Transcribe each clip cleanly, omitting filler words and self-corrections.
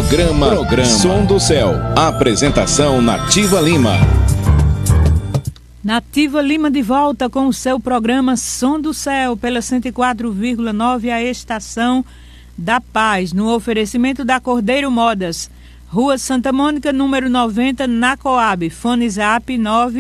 Programa Som do Céu. Apresentação Nativa Lima. Nativa Lima de volta com o seu programa Som do Céu pela 104,9, a estação da Paz, no oferecimento da Cordeiro Modas, Rua Santa Mônica, número 90, na Coab. Fone Zap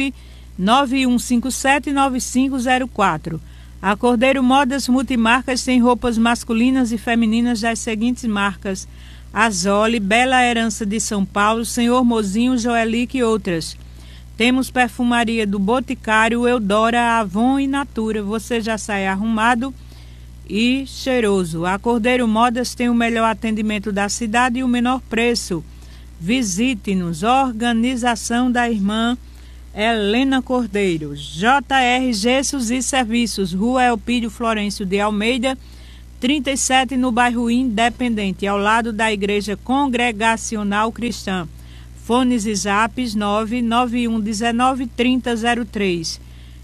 991579504. A Cordeiro Modas Multimarcas tem roupas masculinas e femininas das seguintes marcas: Azole, Bela Herança de São Paulo, Senhor Mozinho, Joelique e outras. Temos perfumaria do Boticário, Eudora, Avon e Natura. Você já sai arrumado e cheiroso. A Cordeiro Modas tem o melhor atendimento da cidade e o menor preço. Visite-nos. Organização da irmã Helena Cordeiro. JR Gessos e Serviços, Rua Elpídio Florencio de Almeida, 37, no bairro Independente, ao lado da Igreja Congregacional Cristã. Fones e zaps 991193003,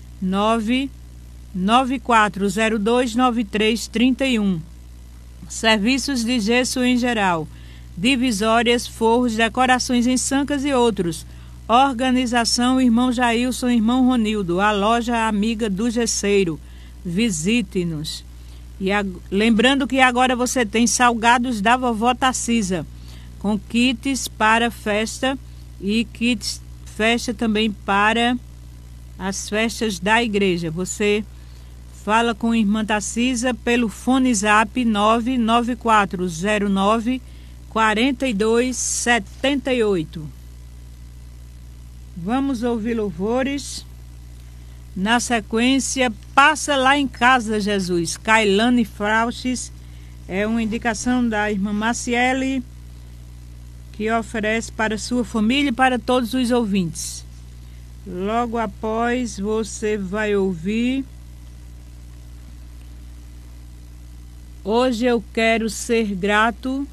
994029331. Serviços de gesso em geral, divisórias, forros, decorações em sancas e outros. Organização Irmão Jailson, Irmão Ronildo, a loja amiga do gesseiro. Visite-nos. E lembrando que agora você tem salgados da vovó Tarcisa, com kits para festa e kits festa também para as festas da igreja. Você fala com a irmã Tarcisa pelo fone zap 99409-4278. Vamos ouvir louvores. Na sequência, Passa Lá em Casa, Jesus. Kailane Frauches, é uma indicação da irmã Maciele, que oferece para sua família e para todos os ouvintes. Logo após, você vai ouvir Hoje Eu Quero Ser Grato,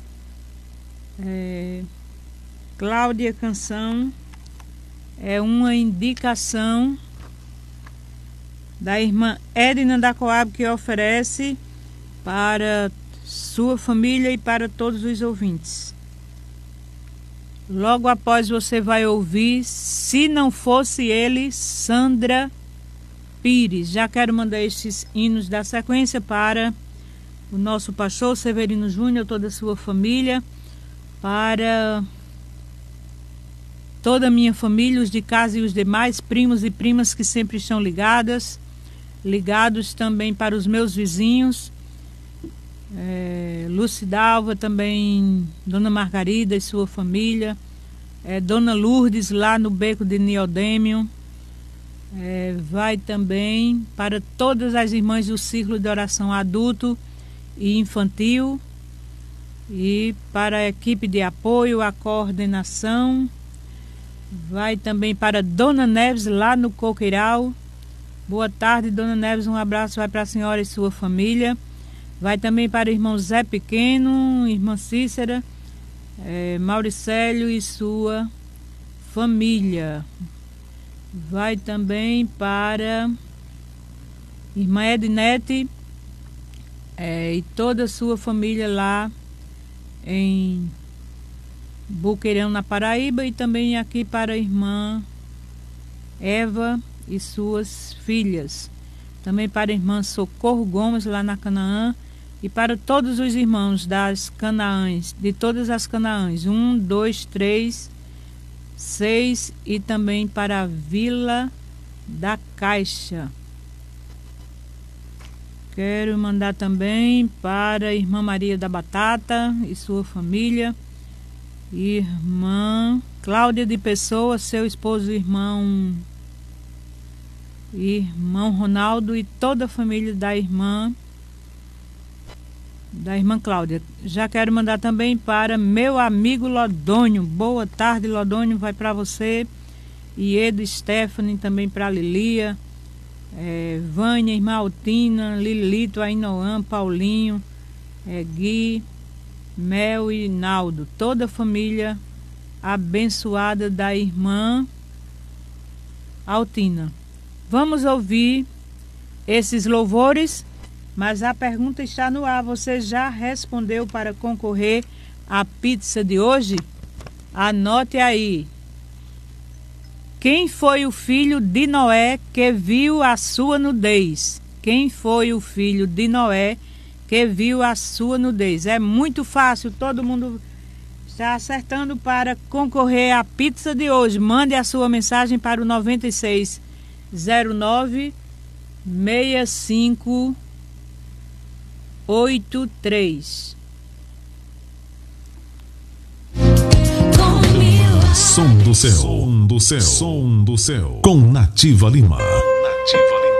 Cláudia Canção. É uma indicação da irmã Edna da Coab, que oferece para sua família e para todos os ouvintes. Logo após você vai ouvir Se Não Fosse Ele, Sandra Pires. Já quero mandar estes hinos da sequência para o nosso pastor Severino Júnior, toda a sua família, para toda a minha família, os de casa e os demais primos e primas que sempre estão ligados também para os meus vizinhos, Lucidalva, também Dona Margarida e sua família, Dona Lourdes lá no Beco de Niodêmio, vai também para todas as irmãs do Círculo de Oração Adulto e Infantil, e para a equipe de apoio, a coordenação. Vai também para Dona Neves lá no Coqueiral. Boa tarde, Dona Neves, um abraço vai para a senhora e sua família. Vai também para o irmão Zé Pequeno, irmã Cícera, Mauricélio e sua família. Vai também para irmã Ednete e toda a sua família lá em Buqueirão, na Paraíba, e também aqui para a irmã Eva e suas filhas. Também para a irmã Socorro Gomes, lá na Canaã, e para todos os irmãos das Canaãs, de todas as Canaãs, 1, 2, 3, 6, e também para a Vila da Caixa. Quero mandar também para a irmã Maria da Batata e sua família, irmã Cláudia de Pessoa, seu esposo, irmão Ronaldo, e toda a família da irmã Cláudia. Já quero mandar também para meu amigo Lodônio. Boa tarde, Lodônio, vai para você, e Edo, Stephanie, também para Lilia, Vânia, irmã Altina, Lilito, Ainoã, Paulinho, Gui, Mel e Naldo, toda a família abençoada da irmã Altina. Vamos ouvir esses louvores, mas a pergunta está no ar. Você já respondeu para concorrer a pizza de hoje? Anote aí. Quem foi o filho de Noé que viu a sua nudez? Quem foi o filho de Noé que viu a sua nudez? É muito fácil, todo mundo está acertando para concorrer à pizza de hoje. Mande a sua mensagem para o 9609 6583. Som do céu, som do céu, som do céu. Com Nativa Lima.